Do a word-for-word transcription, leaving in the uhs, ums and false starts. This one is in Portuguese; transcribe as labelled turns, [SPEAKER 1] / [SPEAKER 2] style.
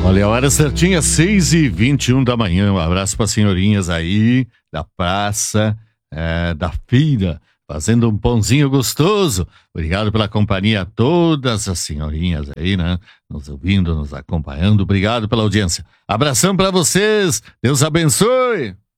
[SPEAKER 1] Olha, a hora certinha, seis e vinte e um da manhã. Um abraço para as senhorinhas aí da praça, é, da feira, fazendo um pãozinho gostoso. Obrigado pela companhia a todas as senhorinhas aí, né? Nos ouvindo, nos acompanhando. Obrigado pela audiência. Abração para vocês. Deus abençoe.